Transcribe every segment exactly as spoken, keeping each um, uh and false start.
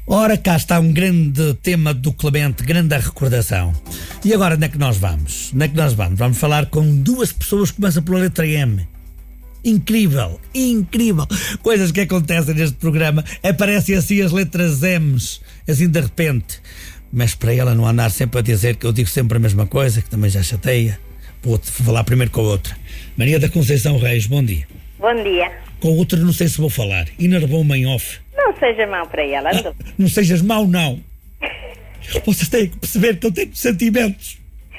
Ora, cá está um grande tema do Clemente, grande recordação. E agora onde é que nós vamos? Onde é que nós vamos? Vamos falar com duas pessoas que começam pela letra M. Incrível, incrível. Coisas que acontecem neste programa. Aparecem assim as letras M's, assim de repente. Mas para ela não andar sempre a dizer que eu digo sempre a mesma coisa, que também já chateia, vou falar primeiro com a outra. Maria da Conceição Reis, bom dia. Bom dia. Com a outra não sei se vou falar. Enervou-me em off. Não seja mau para ela, ah, não sejas mau, não. Vocês têm que perceber que eu tenho sentimentos.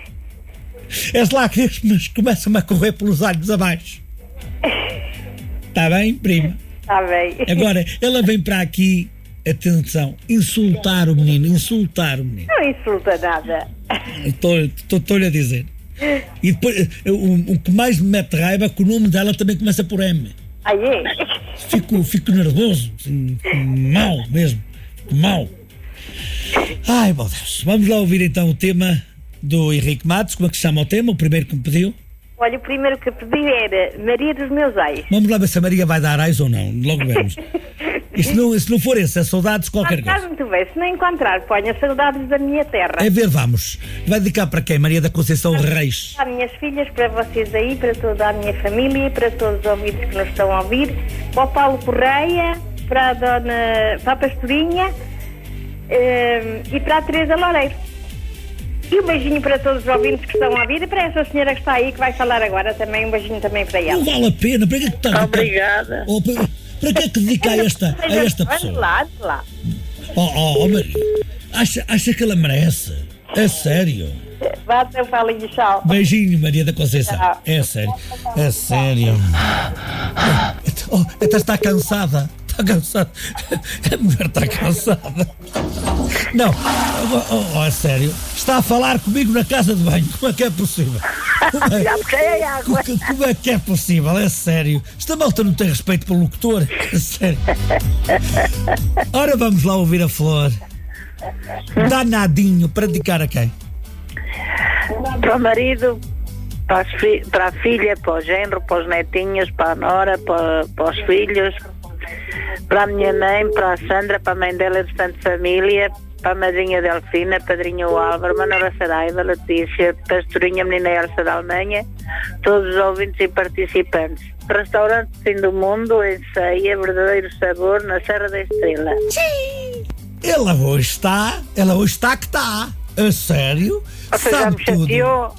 As lágrimas começam-me a correr pelos olhos abaixo. Está bem, prima? Está bem. Agora, ela vem para aqui, atenção, insultar o menino, insultar o menino. Não insulta nada. Estou-lhe a dizer. E depois, o, o que mais me mete raiva é que o nome dela também começa por M. Aí é? Fico, fico nervoso, assim, mal mesmo, mal. Ai, meu Deus. Vamos lá ouvir então o tema do Henrique Matos. Como é que se chama o tema? O primeiro que me pediu? Olha, o primeiro que pedi era Maria dos meus ais. Vamos lá ver se a Maria vai dar ais ou não. Logo vemos. E se não, se não for esse, é saudades, qualquer coisa. Muito bem, se não encontrar, ponha saudades da minha terra. É ver, vamos. Vai dedicar para quem? Maria da Conceição Reis. Para as minhas filhas, para vocês aí, para toda a minha família, para todos os ouvintes que nos estão a ouvir, para o Paulo Correia, para a Dona, para a Pastorinha um, e para a Teresa Loureiro. E um beijinho para todos os ouvintes que estão a ouvir e para essa senhora que está aí, que vai falar agora também, um beijinho também para ela. Não vale a pena, para que é que está... Obrigada. Oh, para, para que é que dedica a esta, a esta pessoa? Vamos lá, vamos lá. Oh, oh, oh Maria, acha, acha que ela merece? É sério? Vá até o Paulinho, tchau. Beijinho, Maria da Conceição. Tchau. É sério, é sério. Oh, até está cansada. Está cansada. A mulher está cansada. Não, oh, oh, é sério. Está a falar comigo na casa de banho. Como é que é possível? Como é, Já puxei a água. Como, como é que é possível? É sério. Esta malta não tem respeito pelo locutor. É sério. Ora, vamos lá ouvir a Flor. Danadinho, para dedicar a quem? Para o marido, para, fi- para a filha, para o genro, para os netinhos, para a nora, para, para os filhos, para a minha mãe, para a Sandra, para a mãe dela de Santa Família, para a madrinha Delfina, padrinho Álvaro, Manuela Saraiva, Letícia, Pastorinha, menina Elsa da Alemanha, todos os ouvintes e participantes. Restaurante Fim do Mundo, em Ceia, verdadeiro sabor, na Serra da Estrela. Sim. Ela hoje está, ela hoje está que está. A sério? Você já me chateou?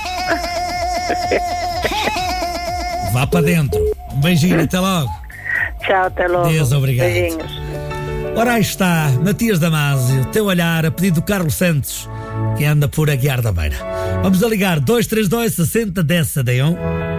Vá para dentro. Um beijinho, até logo. Tchau, até logo. Deus, obrigado. Beijinhos. Ora, aí está, Matias Damasio, teu olhar a pedido do Carlos Santos, que anda por Aguiar da Beira. Vamos a ligar dois três dois, sessenta, dez, um.